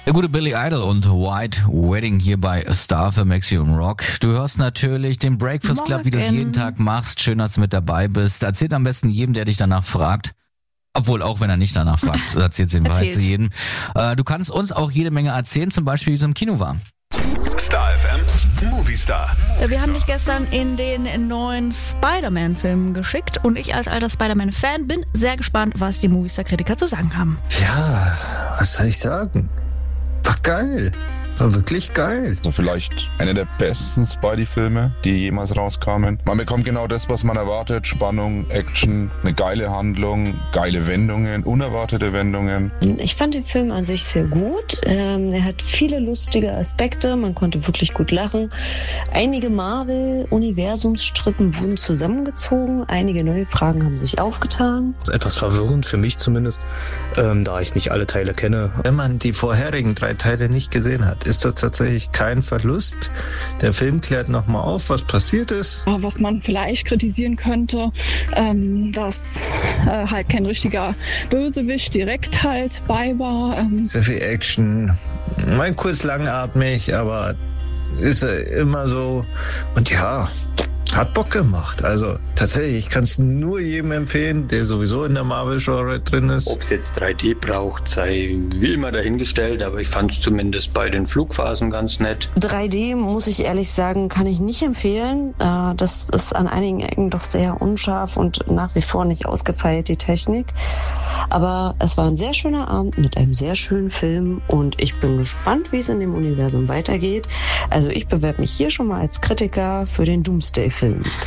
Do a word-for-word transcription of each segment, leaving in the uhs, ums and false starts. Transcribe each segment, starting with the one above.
Der gute Billy Idol und White Wedding hier bei Star für Maximum Rock. Du hörst natürlich den Breakfast Club, wie du es jeden Tag machst. Schön, dass du mit dabei bist. Erzählt am besten jedem, der dich danach fragt. Obwohl, auch wenn er nicht danach fragt, erzählt es Wahrheit zu jedem. Äh, du kannst uns auch jede Menge erzählen, zum Beispiel, wie es im Kino war. Star F M, Movie Star. Wir haben dich gestern in den neuen Spider-Man-Film geschickt und ich als alter Spider-Man-Fan bin sehr gespannt, was die Movie Star-Kritiker zu sagen haben. Ja, was soll ich sagen? War geil. War wirklich geil. Also vielleicht einer der besten Spidey-Filme, die jemals rauskamen. Man bekommt genau das, was man erwartet. Spannung, Action, eine geile Handlung, geile Wendungen, unerwartete Wendungen. Ich fand den Film an sich sehr gut. Ähm, er hat viele lustige Aspekte. Man konnte wirklich gut lachen. Einige Marvel-Universumsstrippen wurden zusammengezogen. Einige neue Fragen haben sich aufgetan. Das ist etwas verwirrend für mich zumindest, ähm, da ich nicht alle Teile kenne. Wenn man die vorherigen drei Teile nicht gesehen hat, ist das tatsächlich kein Verlust. Der Film klärt nochmal auf, was passiert ist. Was man vielleicht kritisieren könnte, ähm, dass äh, halt kein richtiger Bösewicht direkt halt bei war. Ähm. Sehr viel Action, mal kurz langatmig, aber ist er immer so. Und ja, hat Bock gemacht. Also tatsächlich, ich kann es nur jedem empfehlen, der sowieso in der Marvel-Genre drin ist. Ob es jetzt drei D braucht, sei wie immer dahingestellt, aber ich fand es zumindest bei den Flugphasen ganz nett. drei D, muss ich ehrlich sagen, kann ich nicht empfehlen. Das ist an einigen Ecken doch sehr unscharf und nach wie vor nicht ausgefeilt, die Technik. Aber es war ein sehr schöner Abend mit einem sehr schönen Film und ich bin gespannt, wie es in dem Universum weitergeht. Also ich bewerbe mich hier schon mal als Kritiker für den Doomsday-Film.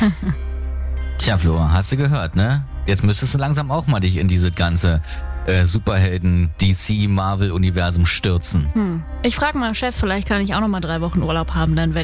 Tja, Flo, hast du gehört, ne? Jetzt müsstest du langsam auch mal dich in diese ganze äh, Superhelden-D C-Marvel-Universum stürzen. Hm. Ich frage mal Chef, vielleicht kann ich auch noch mal drei Wochen Urlaub haben, dann